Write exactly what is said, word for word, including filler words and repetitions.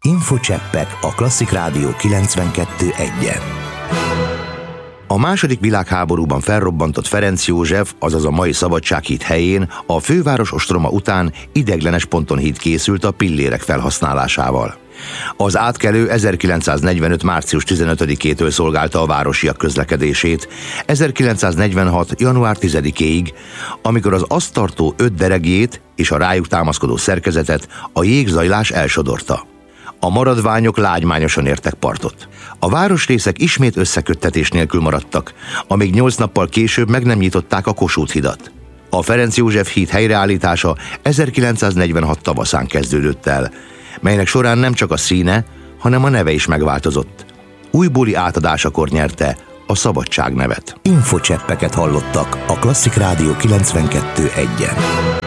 Infocseppek a Klasszik Rádió kilencvenkettő egyen. A második világháborúban felrobbantott Ferenc József, azaz a mai Szabadsághíd helyén a főváros ostroma után ideiglenes pontonhíd készült a pillérek felhasználásával. Az átkelő ezerkilencszáznegyvenöt. március tizenötödikétől szolgálta a városiak közlekedését, ezerkilencszáznegyvenhat. január tizedikéig, amikor az azt tartó öt deregjét és a rájuk támaszkodó szerkezetet a jégzajlás elsodorta. A maradványok lágymányosan értek partot. A városrészek ismét összeköttetés nélkül maradtak, amíg nyolc nappal később meg nem nyitották a Kossuth hidat. A Ferenc József híd helyreállítása ezerkilencszáznegyvenhat tavaszán kezdődött el, melynek során nem csak a színe, hanem a neve is megváltozott. Újbóli átadásakor nyerte a Szabadság nevet. Infocseppeket hallottak a Klasszik Rádió kilencvenkettő egyen.